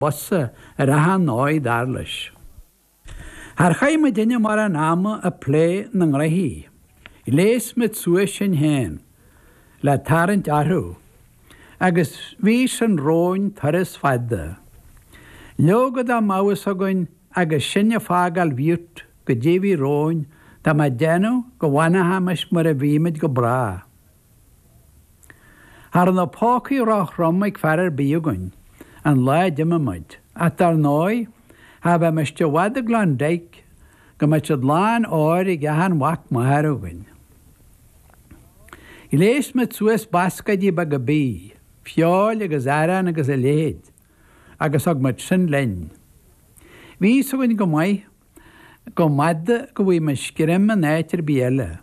bossa rahan oed arlish. Har chaim dinne mar an ama a play nang rahi. Lees met suishin hen. La tarrant arhu. Agus vís an roin taris fadda. Logad a maus agoin agus sinne fagal viut go jevi roin da ma denu go wana hamish mar a vimid go bra. Har an a poki roch rommig farer biogun an la dimamid. At ar noi have a mishte wada glandeik go machad lan ori gahan wak maharugin. Ilees met sues baskadi bagabi. Fiol agus aran agus a leid, agus ag mat sin len. Ví so gyn go mai, go madda go wy ma skrim an eitir biele.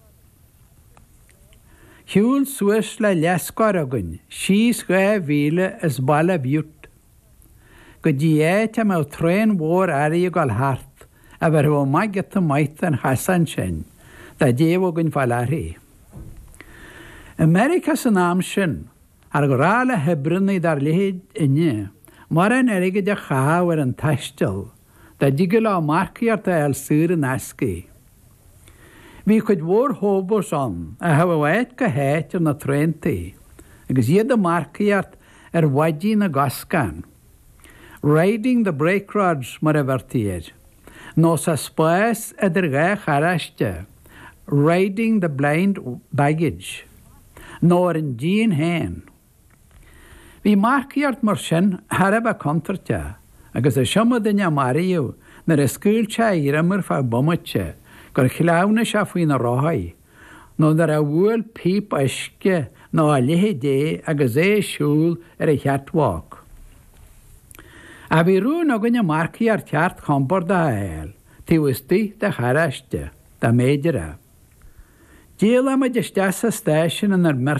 Hjúl sues la leskar agyn, sís gwa vile as bala biut. Go di eitem au trein war ari ag al hart, a ver ho ma geta mait an hasan sin, da dew agyn falari. Amerika san am sin, ar gorala hebrynni dar lehid inne, mar an erige de chawer an tastel, da digela markiart a el syr an aski. Vi could war hobos on, a hawa wait go het na trenti, agus jede markiart wadi na gaskan. Riding the brake rods mar a vertier, nos a spies ga charashte, riding the blind baggage, nor in jean hen. Vi markiart mar sin harab a concerta, agus a siomad dynia mariw, na'r ysgwylcha iramur fa bomatcha, gor chilawna sha fwy na rohai, no na'r a wwl pip aske no a lihe de agus siwl a chatwag. A vi rŵn o gynia markiart chart chombor da ael, ti wysti da charashte, da meidira. Diel am a dystasa station yn yr